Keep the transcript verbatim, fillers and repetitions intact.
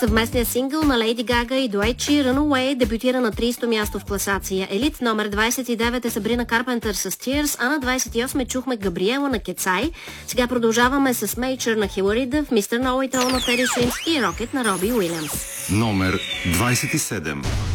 Съвместният сингъл на Лейди Гага и Дуайчи Runaway дебютира на тридесето място в класация Елит. Номер двадесет и девет е Сабрина Карпентър с Tears, а на двадесет и осмо чухме Габриела на Кецай. Сега продължаваме с Major на Хилари Дъв, мистер Know It All на Тери Свинс и Rocket на Роби Уилямс. Номер двадесет и седем.